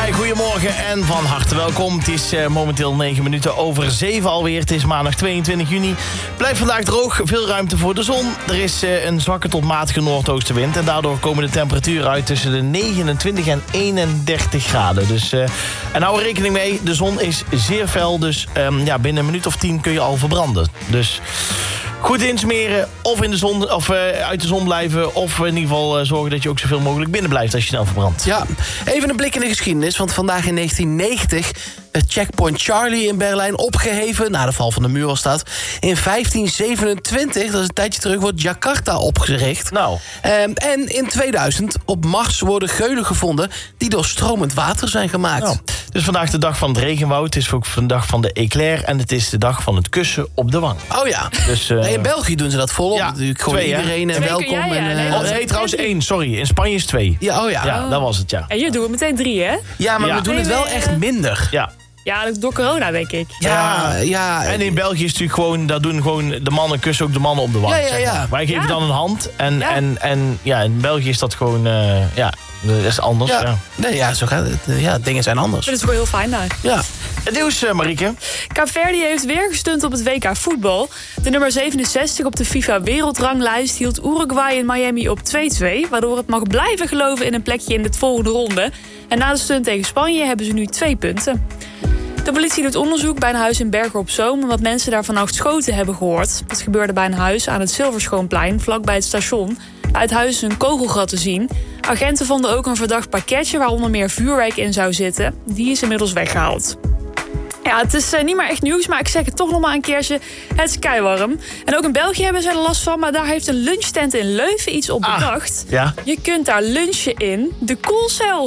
Hey, goedemorgen en van harte welkom. Het is momenteel 9 minuten over 7 alweer. Het is maandag 22 juni. Blijft vandaag droog, veel ruimte voor de zon. Er is een zwakke tot matige noordoostenwind. En daardoor komen de temperaturen uit tussen de 29 en 31 graden. Dus, en hou er rekening mee, de zon is zeer fel. Dus binnen een minuut of 10 kun je al verbranden. Dus goed insmeren of in de zon, of uit de zon blijven. Of in ieder geval zorgen dat je ook zoveel mogelijk binnen blijft als je snel verbrandt. Ja, even een blik in de geschiedenis. Want vandaag in 1990 het checkpoint Charlie in Berlijn opgeheven. Na de val van de muur was dat. In 1527, dat is een tijdje terug, wordt Jakarta opgericht. Nou. En in 2000 op Mars worden geulen gevonden die door stromend water zijn gemaakt. Nou, het is vandaag de dag van het regenwoud. Het is ook de dag van de eclair. En het is de dag van het kussen op de wang. Oh ja. Dus, in België doen ze dat volop. Ja, Natuurlijk gewoon 2, iedereen Twee welkom. kun jij, en, nee, trouwens 1, sorry. In Spanje is 2. ja, oh ja. Ja, dat was het, ja. En je doet meteen 3, hè? Ja, maar Ja. we doen het wel echt minder. Ja. Ja, door corona, denk ik. Ja. En in België is het natuurlijk gewoon, daar doen gewoon de mannen kussen ook de mannen op de wang. Ja, ja, zeg maar. ja. Wij geven Ja. dan een hand. En, Ja. en in België is dat gewoon, dat is anders. Ja. Ja. Nee, ja, zo gaat het. Ja, dingen zijn anders. Dat is gewoon heel fijn daar. Ja. Het nieuws, Marieke. Kaapverdi heeft weer gestunt op het WK voetbal. De nummer 67 op de FIFA-wereldranglijst hield Uruguay in Miami op 2-2... waardoor het mag blijven geloven in een plekje in de volgende ronde. En na de stunt tegen Spanje hebben ze nu 2 punten. De politie doet onderzoek bij een huis in Bergen op Zoom... omdat mensen daar vannacht schoten hebben gehoord. Dat gebeurde bij een huis aan het Zilverschoonplein, vlakbij het station. Uit het huis is een kogelgat te zien. Agenten vonden ook een verdacht pakketje waar onder meer vuurwerk in zou zitten. Die is inmiddels weggehaald. Ja, het is niet meer echt nieuws, maar ik zeg het toch nog maar een keertje. Het is keiwarm. En ook in België hebben ze er last van, maar daar heeft een lunchtent in Leuven iets op bedacht. Ja. Je kunt daar lunchen in de koelcel.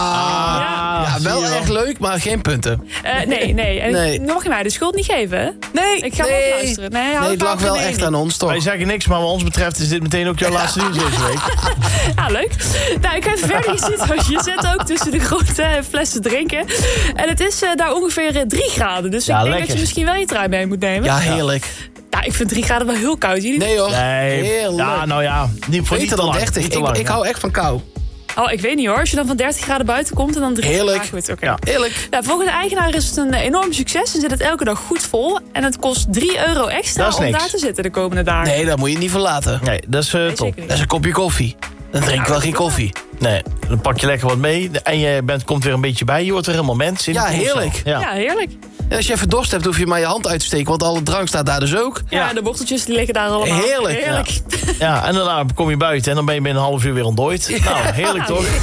Ja, wel zie je echt leuk, maar geen punten. Nee. En Nee. dan mag je mij de schuld niet geven, hè? Nee, Ik ga wel even luisteren. Nee, hou het het lag wel maar echt nee. aan ons, toch? Wij zeggen niks, maar wat ons betreft is dit meteen ook jouw laatste nieuws deze week. Ja, leuk. Nou, ik ga even verder. Je zit ook tussen de grote flessen drinken. En het is daar ongeveer 3 graden. Dus Ja, ik denk lekker. dat je misschien wel je trui mee moet nemen. Ja, heerlijk. Ja, ik vind 3 graden wel heel koud. Jullie? Nee hoor, Nee, heerlijk. ja, nou ja, niet voor niet Beter te dan lang. 30. Niet te lang, Ik hou echt van kou. Oh, ik weet niet hoor. Als je dan van 30 graden buiten komt en dan 3 Heerlijk. graden. Goed, oké. Ja. Heerlijk. Nou, volgens de eigenaar is het een enorm succes en zit het elke dag goed vol. En het kost €3 extra Dat is om niks. daar te zitten de komende dagen. Nee, dat moet je niet verlaten. Nee, dat is top. zeker niet. Dat is een kopje koffie. Dan drink ik wel geen koffie. Nee, dan pak je lekker wat mee. En je komt weer een beetje bij. Je wordt weer helemaal mens. In de Ja, koelcel. heerlijk. Ja. Ja, heerlijk. En als je even dorst hebt, hoef je maar je hand uit te steken. Want alle drank staat daar dus ook. Ja, de worteltjes die liggen daar allemaal. Heerlijk. Heerlijk. Ja, en daarna kom je buiten en dan ben je binnen een half uur weer ontdooid. Nou, heerlijk toch?